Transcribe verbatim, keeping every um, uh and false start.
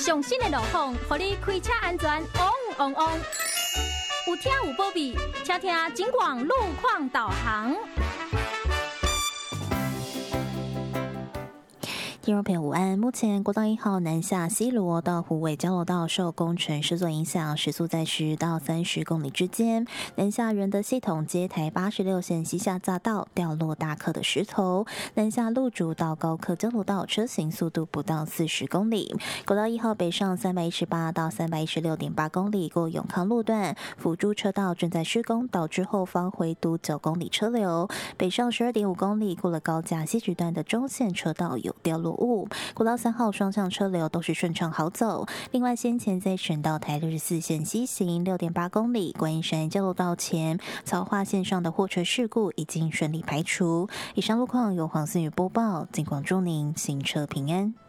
上新的路况，让你开车安全旺旺旺。有听有保庇，请听警广路况导航。 听众朋友午安，目前国道一号南下西螺到虎尾交流道受工程施作影响，时速在十到三十公里之间。南下仁德系统接台八十六线西下匝道掉落大颗的石头，南下路竹到高科交流道车行速度不到四十公里。国道一号北上三百一十八到三百一十六点八公里过永康路段，辅助车道正在施工，导致后方回堵九公里车流。北上十二点五公里过了高架西局段的中线车道有掉落物，国道三号双向车流都是顺畅好走。另外，先前在省道台六十四线西行六点八公里观音山交流道前草化线上的货车事故已经顺利排除。以上路况由黄思雨播报，尽管祝您行车平安。